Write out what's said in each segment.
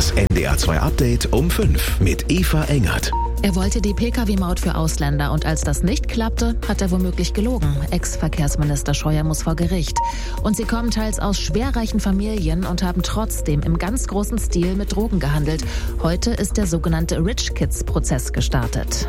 Das NDR 2 Update um 5 mit Eva Engert. Er wollte die Pkw-Maut für Ausländer und als das nicht klappte, hat er womöglich gelogen. Ex-Verkehrsminister Scheuer muss vor Gericht. Und sie kommen teils aus schwerreichen Familien und haben trotzdem im ganz großen Stil mit Drogen gehandelt. Heute ist der sogenannte Rich Kids-Prozess gestartet.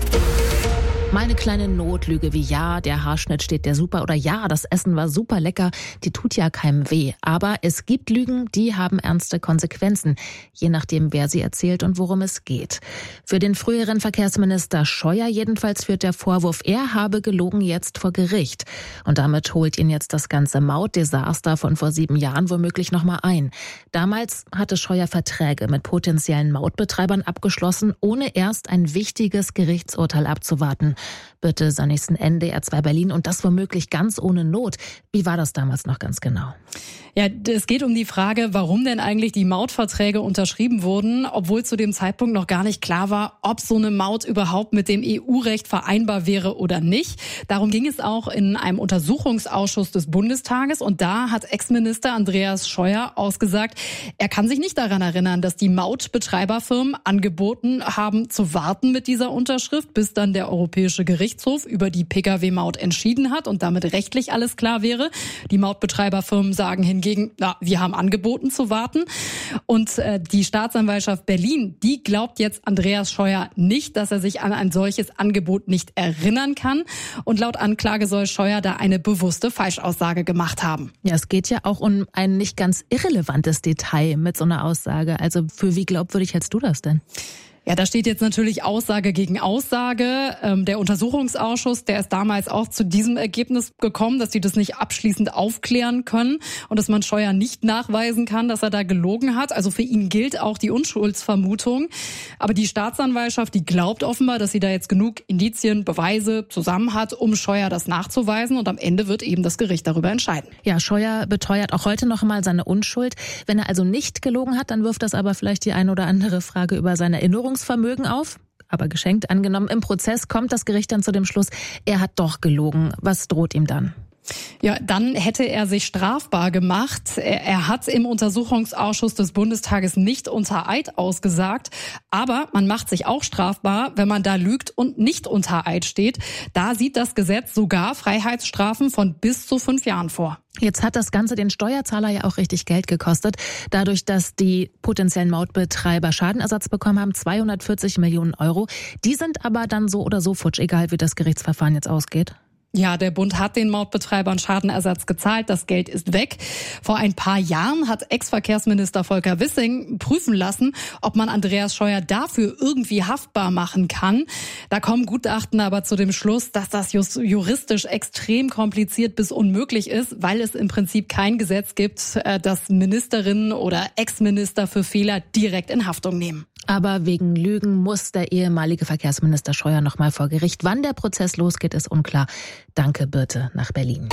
Mal eine kleine Notlüge wie ja, der Haarschnitt steht dir super oder ja, das Essen war super lecker, die tut ja keinem weh. Aber es gibt Lügen, die haben ernste Konsequenzen, je nachdem, wer sie erzählt und worum es geht. Für den früheren Verkehrsminister Scheuer jedenfalls führt der Vorwurf, er habe gelogen, jetzt vor Gericht. Und damit holt ihn jetzt das ganze Mautdesaster von vor 7 Jahren womöglich nochmal ein. Damals hatte Scheuer Verträge mit potenziellen Mautbetreibern abgeschlossen, ohne erst ein wichtiges Gerichtsurteil abzuwarten. Bitte Sannigsen, NDR 2 Berlin und das womöglich ganz ohne Not. Wie war das damals noch ganz genau? Ja, es geht um die Frage, warum denn eigentlich die Mautverträge unterschrieben wurden, obwohl zu dem Zeitpunkt noch gar nicht klar war, ob so eine Maut überhaupt mit dem EU-Recht vereinbar wäre oder nicht. Darum ging es auch in einem Untersuchungsausschuss des Bundestages und da hat Ex-Minister Andreas Scheuer ausgesagt, er kann sich nicht daran erinnern, dass die Mautbetreiberfirmen angeboten haben, zu warten mit dieser Unterschrift, bis dann der Europäische Gerichtshof über die Pkw-Maut entschieden hat und damit rechtlich alles klar wäre. Die Mautbetreiberfirmen sagen hingegen, wir haben angeboten zu warten. Und die Staatsanwaltschaft Berlin, die glaubt jetzt Andreas Scheuer nicht, dass er sich an ein solches Angebot nicht erinnern kann. Und laut Anklage soll Scheuer da eine bewusste Falschaussage gemacht haben. Ja, es geht ja auch um ein nicht ganz irrelevantes Detail mit so einer Aussage. Also für wie glaubwürdig hältst du das denn? Ja, da steht jetzt natürlich Aussage gegen Aussage. Der Untersuchungsausschuss, der ist damals auch zu diesem Ergebnis gekommen, dass sie das nicht abschließend aufklären können und dass man Scheuer nicht nachweisen kann, dass er da gelogen hat. Also für ihn gilt auch die Unschuldsvermutung. Aber die Staatsanwaltschaft, die glaubt offenbar, dass sie da jetzt genug Indizien, Beweise zusammen hat, um Scheuer das nachzuweisen. Und am Ende wird eben das Gericht darüber entscheiden. Ja, Scheuer beteuert auch heute noch einmal seine Unschuld. Wenn er also nicht gelogen hat, dann wirft das aber vielleicht die ein oder andere Frage über seine Erinnerungsvermögen auf, aber geschenkt angenommen. Im Prozess kommt das Gericht dann zu dem Schluss, er hat doch gelogen. Was droht ihm dann? Ja, dann hätte er sich strafbar gemacht. Er hat im Untersuchungsausschuss des Bundestages nicht unter Eid ausgesagt. Aber man macht sich auch strafbar, wenn man da lügt und nicht unter Eid steht. Da sieht das Gesetz sogar Freiheitsstrafen von bis zu 5 Jahren vor. Jetzt hat das Ganze den Steuerzahler ja auch richtig Geld gekostet. Dadurch, dass die potenziellen Mautbetreiber Schadenersatz bekommen haben, 240 Millionen Euro. Die sind aber dann so oder so futsch, egal wie das Gerichtsverfahren jetzt ausgeht. Ja, der Bund hat den Mautbetreibern Schadenersatz gezahlt, das Geld ist weg. Vor ein paar Jahren hat Ex-Verkehrsminister Volker Wissing prüfen lassen, ob man Andreas Scheuer dafür irgendwie haftbar machen kann. Da kommen Gutachten aber zu dem Schluss, dass das juristisch extrem kompliziert bis unmöglich ist, weil es im Prinzip kein Gesetz gibt, das Ministerinnen oder Ex-Minister für Fehler direkt in Haftung nehmen. Aber wegen Lügen muss der ehemalige Verkehrsminister Scheuer noch mal vor Gericht. Wann der Prozess losgeht, ist unklar. Danke, Birte, nach Berlin.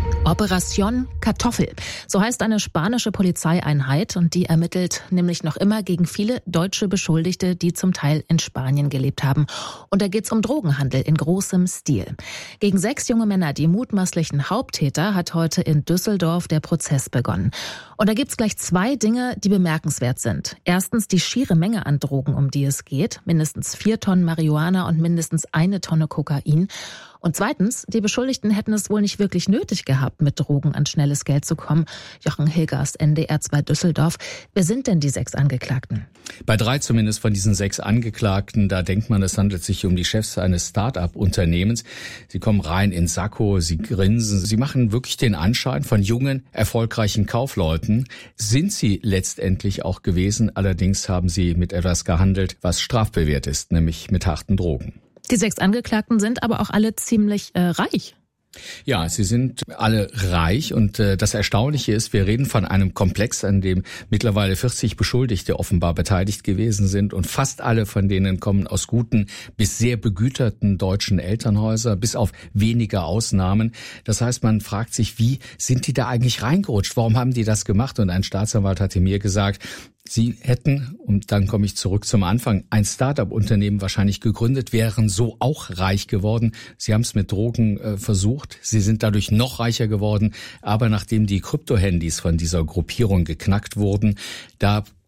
Operation Kartoffel. So heißt eine spanische Polizeieinheit und die ermittelt nämlich noch immer gegen viele deutsche Beschuldigte, die zum Teil in Spanien gelebt haben. Und da geht's um Drogenhandel in großem Stil. Gegen 6 junge Männer, die mutmaßlichen Haupttäter, hat heute in Düsseldorf der Prozess begonnen. Und da gibt's gleich 2 Dinge, die bemerkenswert sind. Erstens die schiere Menge an Drogen, um die es geht. Mindestens 4 Tonnen Marihuana und mindestens 1 Tonne Kokain. Und zweitens, die Beschuldigten hätten es wohl nicht wirklich nötig gehabt, mit Drogen an schnelles Geld zu kommen. Jochen Hilgers, NDR 2 Düsseldorf. Wer sind denn die 6 Angeklagten? Bei 3 zumindest von diesen 6 Angeklagten, da denkt man, es handelt sich um die Chefs eines Start-up-Unternehmens. Sie kommen rein in Sakko, sie grinsen, sie machen wirklich den Anschein von jungen, erfolgreichen Kaufleuten. Sind sie letztendlich auch gewesen, allerdings haben sie mit etwas gehandelt, was strafbewehrt ist, nämlich mit harten Drogen. Die 6 Angeklagten sind aber auch alle ziemlich reich. Ja, sie sind alle reich und das Erstaunliche ist, wir reden von einem Komplex, an dem mittlerweile 40 Beschuldigte offenbar beteiligt gewesen sind und fast alle von denen kommen aus guten bis sehr begüterten deutschen Elternhäusern, bis auf wenige Ausnahmen. Das heißt, man fragt sich, wie sind die da eigentlich reingerutscht? Warum haben die das gemacht? Und ein Staatsanwalt hatte mir gesagt, sie hätten, und dann komme ich zurück zum Anfang, ein Start-up-Unternehmen wahrscheinlich gegründet, wären so auch reich geworden. Sie haben es mit Drogen versucht. Sie sind dadurch noch reicher geworden. Aber nachdem die Krypto-Handys von dieser Gruppierung geknackt wurden, da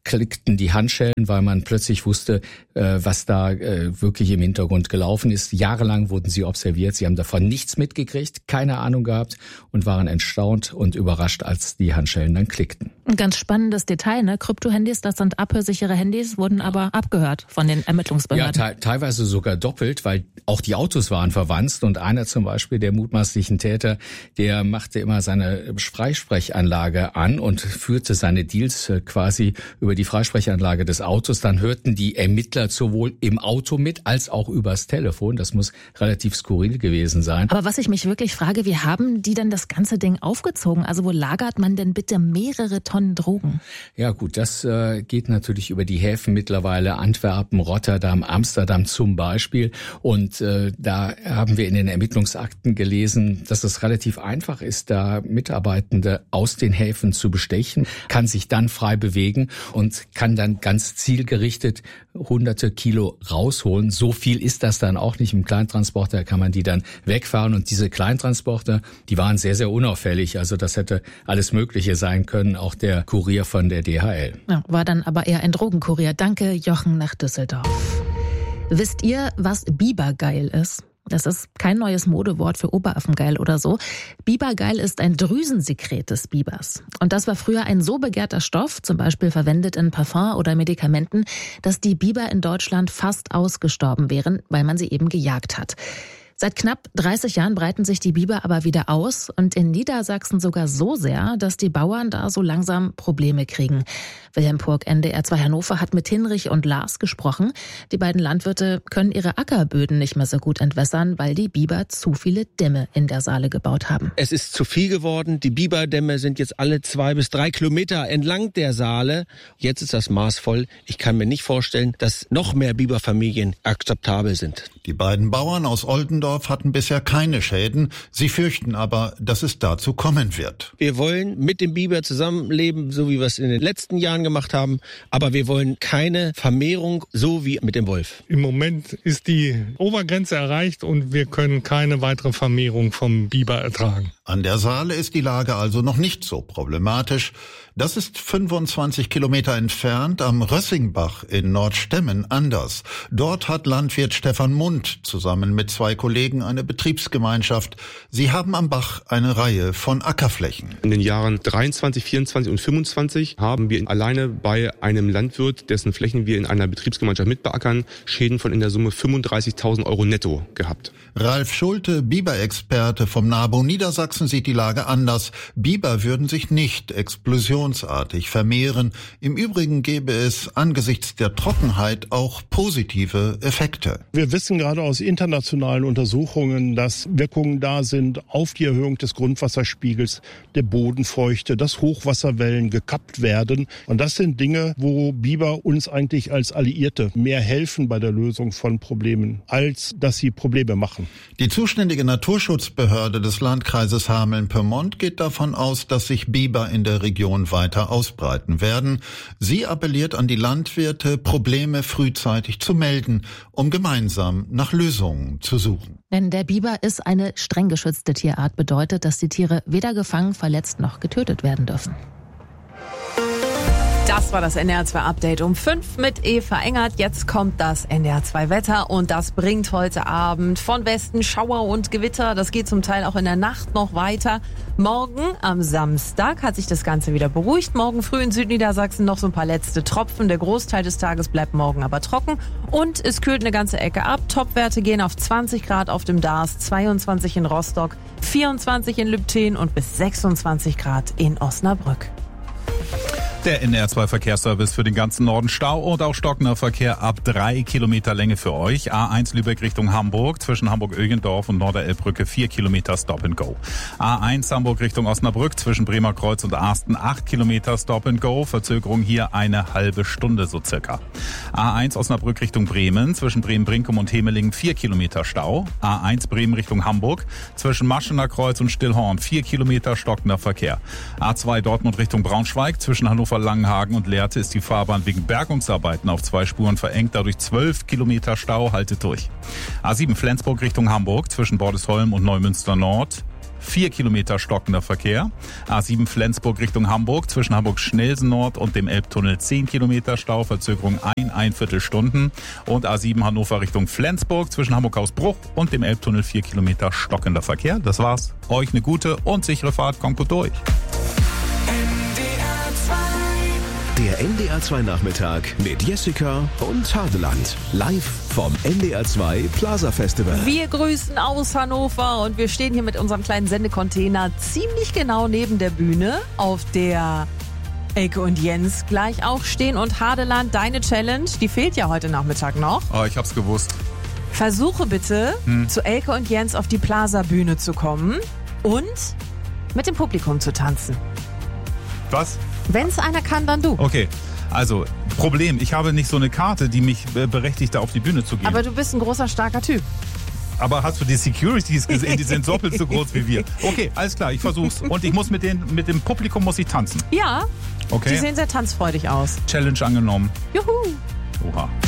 klickten die Handschellen, weil man plötzlich wusste, was da wirklich im Hintergrund gelaufen ist. Jahrelang wurden sie observiert. Sie haben davon nichts mitgekriegt, keine Ahnung gehabt und waren erstaunt und überrascht, als die Handschellen dann klickten. Ein ganz spannendes Detail, ne? Krypto-Handys, das sind abhörsichere Handys, wurden aber abgehört von den Ermittlungsbehörden. Ja, teilweise sogar doppelt, weil auch die Autos waren verwanzt und einer zum Beispiel, der mutmaßlichen Täter, der machte immer seine Freisprechanlage an und führte seine Deals quasi über die Freisprechanlage des Autos. Dann hörten die Ermittler sowohl im Auto mit als auch übers Telefon. Das muss relativ skurril gewesen sein. Aber was ich mich wirklich frage, wie haben die denn das ganze Ding aufgezogen? Also wo lagert man denn bitte mehrere Tonnen Drogen? Ja gut, das geht natürlich über die Häfen mittlerweile, Antwerpen, Rotterdam, Amsterdam zum Beispiel. Und da haben wir in den Ermittlungsakten gelesen, dass es relativ einfach ist, da Mitarbeitende aus den Häfen zu bestechen, kann sich dann frei bewegen und kann dann ganz zielgerichtet hunderte Kilo rausholen. So viel ist das dann auch nicht. Im Kleintransporter kann man die dann wegfahren. Und diese Kleintransporter, die waren sehr, sehr unauffällig. Also das hätte alles Mögliche sein können, auch der Kurier von der DHL. Ja, war dann aber eher ein Drogenkurier. Danke, Jochen nach Düsseldorf. Wisst ihr, was Bibergeil ist? Das ist kein neues Modewort für Oberaffengeil oder so. Bibergeil ist ein Drüsensekret des Bibers. Und das war früher ein so begehrter Stoff, zum Beispiel verwendet in Parfum oder Medikamenten, dass die Biber in Deutschland fast ausgestorben wären, weil man sie eben gejagt hat. Seit knapp 30 Jahren breiten sich die Biber aber wieder aus und in Niedersachsen sogar so sehr, dass die Bauern da so langsam Probleme kriegen. Wilhelm Purk, NDR 2 Hannover, hat mit Hinrich und Lars gesprochen. Die beiden Landwirte können ihre Ackerböden nicht mehr so gut entwässern, weil die Biber zu viele Dämme in der Saale gebaut haben. Es ist zu viel geworden. Die Biberdämme sind jetzt alle 2 bis 3 Kilometer entlang der Saale. Jetzt ist das Maß voll. Ich kann mir nicht vorstellen, dass noch mehr Biberfamilien akzeptabel sind. Die beiden Bauern aus Oldendorf hatten bisher keine Schäden. Sie fürchten aber, dass es dazu kommen wird. Wir wollen mit dem Biber zusammenleben, so wie wir es in den letzten Jahren gemacht haben. Aber wir wollen keine Vermehrung, so wie mit dem Wolf. Im Moment ist die Obergrenze erreicht und wir können keine weitere Vermehrung vom Biber ertragen. An der Saale ist die Lage also noch nicht so problematisch. Das ist 25 Kilometer entfernt am Rössingbach in Nordstemmen anders. Dort hat Landwirt Stefan Mund zusammen mit 2 Kollegen eine Betriebsgemeinschaft. Sie haben am Bach eine Reihe von Ackerflächen. In den Jahren 23, 24 und 25 haben wir alleine bei einem Landwirt, dessen Flächen wir in einer Betriebsgemeinschaft mitbeackern, Schäden von in der Summe 35.000 Euro netto gehabt. Ralf Schulte, Biberexperte vom NABU Niedersachsen, sieht die Lage anders. Biber würden sich nicht explosionsartig vermehren. Im Übrigen gäbe es angesichts der Trockenheit auch positive Effekte. Wir wissen gerade aus internationalen Untersuchungen, dass Wirkungen da sind auf die Erhöhung des Grundwasserspiegels, der Bodenfeuchte, dass Hochwasserwellen gekappt werden. Und das sind Dinge, wo Biber uns eigentlich als Alliierte mehr helfen bei der Lösung von Problemen, als dass sie Probleme machen. Die zuständige Naturschutzbehörde des Landkreises Hameln-Pyrmont geht davon aus, dass sich Biber in der Region weiter ausbreiten werden. Sie appelliert an die Landwirte, Probleme frühzeitig zu melden, um gemeinsam nach Lösungen zu suchen. Denn der Biber ist eine streng geschützte Tierart, bedeutet, dass die Tiere weder gefangen, verletzt noch getötet werden dürfen. Das war das NDR 2 Update um 5 mit Eva Engert. Jetzt kommt das NDR 2 Wetter und das bringt heute Abend von Westen Schauer und Gewitter. Das geht zum Teil auch in der Nacht noch weiter. Morgen am Samstag hat sich das Ganze wieder beruhigt. Morgen früh in Südniedersachsen noch so ein paar letzte Tropfen. Der Großteil des Tages bleibt morgen aber trocken und es kühlt eine ganze Ecke ab. Topwerte gehen auf 20 Grad auf dem Dars, 22 in Rostock, 24 in Lübten und bis 26 Grad in Osnabrück. Der NDR 2 Verkehrsservice für den ganzen Norden. Stau und auch stockender Verkehr ab 3 Kilometer Länge für euch. A1 Lübeck Richtung Hamburg, zwischen Hamburg-Ögendorf und Norderelbbrücke 4 Kilometer Stop and Go. A1 Hamburg Richtung Osnabrück, zwischen Bremer Kreuz und Arsten 8 Kilometer Stop and Go. Verzögerung hier eine halbe Stunde so circa. A1 Osnabrück Richtung Bremen, zwischen Bremen-Brinkum und Hemelingen 4 Kilometer Stau. A1 Bremen Richtung Hamburg, zwischen Maschener Kreuz und Stillhorn 4 Kilometer stockender Verkehr. A2 Dortmund Richtung Braunschweig, zwischen Hannover Langenhagen und Lehrte ist die Fahrbahn wegen Bergungsarbeiten auf 2 Spuren verengt, dadurch 12 Kilometer Stau, haltet durch. A7 Flensburg Richtung Hamburg, zwischen Bordesholm und Neumünster Nord 4 Kilometer stockender Verkehr. A7 Flensburg Richtung Hamburg, zwischen Hamburg-Schnelsen Nord und dem Elbtunnel 10 Kilometer Stau, Verzögerung 1,25 Stunden. Und A7 Hannover Richtung Flensburg, zwischen Hamburg-Hausbruch und dem Elbtunnel 4 Kilometer stockender Verkehr. Das war's. Euch eine gute und sichere Fahrt. Kommt gut durch. Der NDR 2 Nachmittag mit Jessica und Hadeland. Live vom NDR 2 Plaza Festival. Wir grüßen aus Hannover und wir stehen hier mit unserem kleinen Sendecontainer ziemlich genau neben der Bühne, auf der Elke und Jens gleich auch stehen. Und Hadeland, deine Challenge, die fehlt ja heute Nachmittag noch. Oh, ich hab's gewusst. Versuche bitte, zu Elke und Jens auf die Plaza-Bühne zu kommen und mit dem Publikum zu tanzen. Was? Wenn's einer kann, dann du. Okay, also Problem, ich habe nicht so eine Karte, die mich berechtigt, da auf die Bühne zu gehen. Aber du bist ein großer, starker Typ. Aber hast du die Securities gesehen? Die sind doppelt so groß wie wir. Okay, alles klar, ich versuch's. Und ich muss mit dem Publikum muss ich tanzen. Ja, Okay. die sehen sehr tanzfreudig aus. Challenge angenommen. Juhu. Oha.